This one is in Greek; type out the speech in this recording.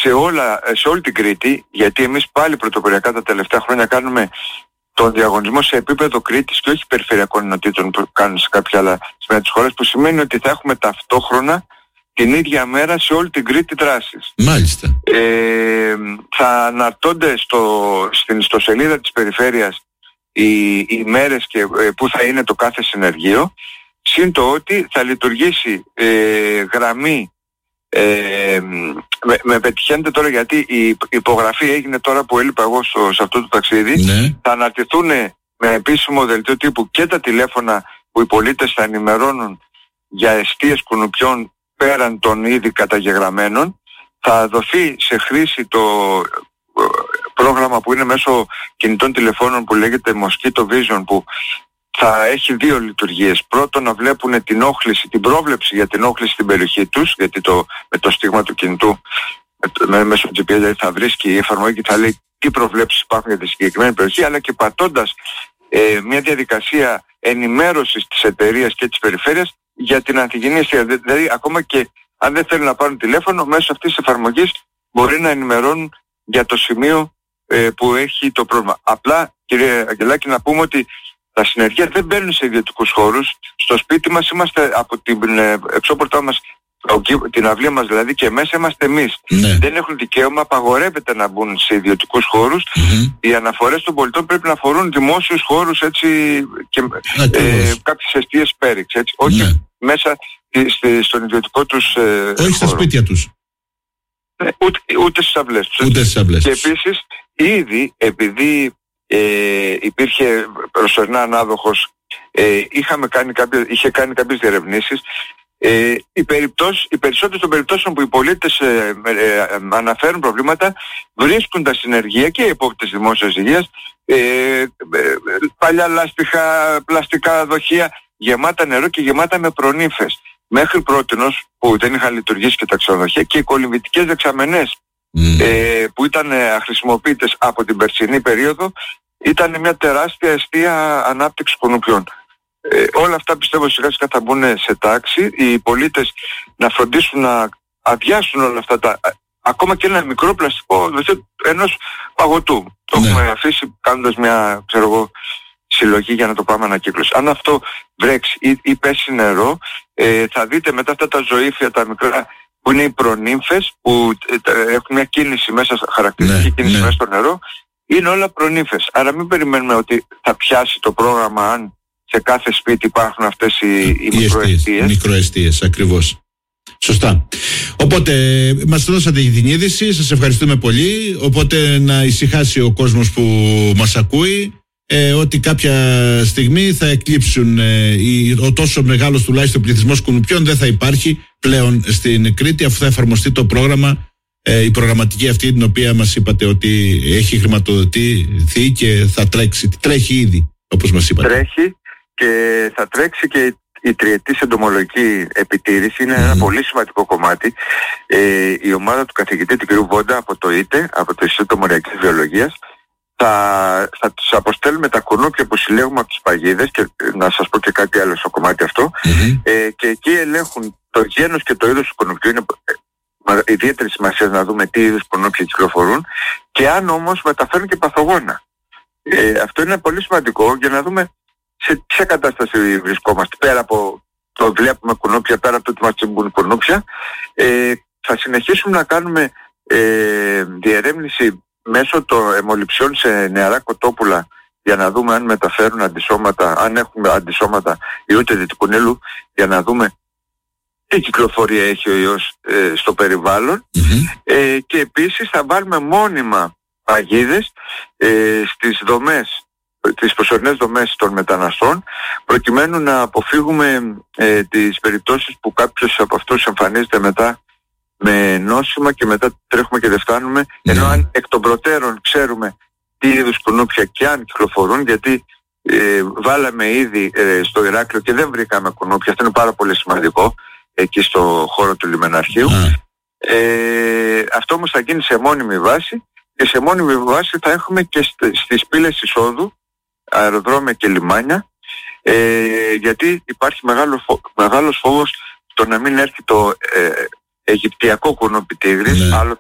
σε όλη την Κρήτη, γιατί εμείς πάλι πρωτοποριακά τα τελευταία χρόνια κάνουμε τον διαγωνισμό σε επίπεδο Κρήτης και όχι περιφερειακών ενωτήτων που κάνουν σε κάποια άλλα σημεία της χώρας, που σημαίνει ότι θα έχουμε ταυτόχρονα την ίδια μέρα σε όλη την Κρήτη δράσεις. Μάλιστα. Θα αναρτώνται στην ιστοσελίδα της περιφέρειας οι μέρες και που θα είναι το κάθε συνεργείο, συν το ότι θα λειτουργήσει γραμμή. Με πετυχαίνετε τώρα, γιατί η υπογραφή έγινε τώρα που έλειπα εγώ σε αυτό το ταξίδι. Ναι. Θα αναρτηθούν με επίσημο δελτίο τύπου και τα τηλέφωνα που οι πολίτες θα ενημερώνουν για εστίες κουνουπιών πέραν των ήδη καταγεγραμμένων. Θα δοθεί σε χρήση το πρόγραμμα που είναι μέσω κινητών τηλεφώνων που λέγεται Mosquito Vision, που θα έχει δύο λειτουργίες. Πρώτον, να βλέπουν την όχληση, την πρόβλεψη για την όχληση στην περιοχή τους, γιατί με το στίγμα του κινητού μέσω GPS δηλαδή θα βρίσκει η εφαρμογή και θα λέει τι προβλέψεις υπάρχουν για τη συγκεκριμένη περιοχή, αλλά και πατώντας μια διαδικασία ενημέρωσης της εταιρείας και της περιφέρειας για την ανθυγιεινή εστία. Δηλαδή, ακόμα και αν δεν θέλουν να πάρουν τηλέφωνο, μέσω αυτής της εφαρμογής μπορεί να ενημερώνουν για το σημείο που έχει το πρόβλημα. Απλά, κύριε Αγγελάκη, να πούμε ότι τα συνεργεία δεν μπαίνουν σε ιδιωτικούς χώρους. Στο σπίτι μας είμαστε από την εξώπορτά μας, την αυλία μας δηλαδή, και μέσα είμαστε εμείς. Ναι. Δεν έχουν δικαίωμα, απαγορεύεται να μπουν σε ιδιωτικούς χώρους. Οι αναφορές των πολιτών πρέπει να αφορούν δημόσιους χώρους, έτσι, και κάποιες εστίες πέριξ, έτσι, όχι μέσα στον ιδιωτικό τους όχι στα σπίτια τους. Ούτε στις αυλές τους. Ούτε στις αυλές. Και επίσης, ήδη επειδή υπήρχε προσωρινά ανάδοχος, είχε κάνει κάποιες διερευνήσεις. Οι περισσότερες των περιπτώσεων που οι πολίτες αναφέρουν προβλήματα βρίσκουν τα συνεργεία και οι επόπτες δημόσιας υγείας παλιά λάστιχα, πλαστικά δοχεία γεμάτα νερό και γεμάτα με προνύφες. Μέχρι πρότινος, που δεν είχαν λειτουργήσει και τα ξενοδοχεία, και οι κολυμβητικές δεξαμενές που ήταν αχρησιμοποιητές από την περσινή περίοδο, ήταν μια τεράστια εστία ανάπτυξης κουνουπιών. Όλα αυτά πιστεύω σιγά σιγά θα μπουν σε τάξη. Οι πολίτες να φροντίσουν να αδειάσουν όλα αυτά ακόμα και ένα μικρό πλαστικό ενός παγωτού. Το έχουμε αφήσει κάνοντας μια, συλλογή για να το πάμε ανακύκλωση. Αν αυτό βρέξει ή πέσει νερό, θα δείτε μετά αυτά τα ζωήφια τα μικρά που είναι οι προνύμφες, που έχουν μια κίνηση μέσα, χαρακτηριστική κίνηση μέσα στο νερό, είναι όλα προνύμφες. Άρα μην περιμένουμε ότι θα πιάσει το πρόγραμμα αν σε κάθε σπίτι υπάρχουν αυτές οι μικροεστίες. Μικροεστίες, ακριβώς. Σωστά. Οπότε μας δώσατε την είδηση, σας ευχαριστούμε πολύ. Οπότε να ησυχάσει ο κόσμος που μας ακούει, ότι κάποια στιγμή θα εκλείψουν ο τόσο μεγάλος τουλάχιστον πληθυσμός κουνουπιών, δεν θα υπάρχει πλέον στην Κρήτη, αφού θα εφαρμοστεί το πρόγραμμα, η προγραμματική αυτή την οποία μας είπατε ότι έχει χρηματοδοτηθεί και θα τρέξει. Τρέχει ήδη, όπως μας είπατε. Τρέχει και θα τρέξει και η τριετής εντομολογική επιτήρηση. Είναι ένα πολύ σημαντικό κομμάτι. Η ομάδα του καθηγητή του κ. Βόντα από το ΙΤΕ, από το Ινστιτούτο Μοριακής Βιολογίας, θα τους αποστέλουμε τα κουνούπια που συλλέγουμε από τις παγίδες, και να σας πω και κάτι άλλο στο κομμάτι αυτό, και εκεί ελέγχουν το γένος και το είδος του κουνουπιού. Είναι ιδιαίτερη σημασία να δούμε τι είδους κουνούπια κυκλοφορούν, και αν όμως μεταφέρουν και παθογόνα. Αυτό είναι πολύ σημαντικό για να δούμε σε ποια κατάσταση βρισκόμαστε. Πέρα από το βλέπουμε κουνούπια, πέρα από το ότι μας τσιμπούν κουνούπια, θα συνεχίσουμε να κάνουμε διερεύνηση μέσω των αιμοληψιών σε νεαρά κοτόπουλα, για να δούμε αν μεταφέρουν αντισώματα, αν έχουμε αντισώματα ιού δυτικού νέλου, για να δούμε τι κυκλοφορία έχει ο ιός στο περιβάλλον. Και επίσης θα βάλουμε μόνιμα παγίδες στις δομές, τις προσωρινές δομές των μεταναστών, προκειμένου να αποφύγουμε τις περιπτώσεις που κάποιος από αυτούς εμφανίζεται μετά με νόσημα και μετά τρέχουμε και δεν φτάνουμε, ενώ αν εκ των προτέρων ξέρουμε τι είδους κουνούπια και αν κυκλοφορούν, γιατί βάλαμε ήδη στο Ηράκλειο και δεν βρήκαμε κουνούπια, αυτό είναι πάρα πολύ σημαντικό, εκεί στο χώρο του λιμεναρχείου. Αυτό όμως θα γίνει σε μόνιμη βάση, και σε μόνιμη βάση θα έχουμε και στις πύλες εισόδου, αεροδρόμια και λιμάνια, γιατί υπάρχει μεγάλος φόβος το να μην έρθει το Αιγυπτιακό κουνούπι τίγρης, άλλο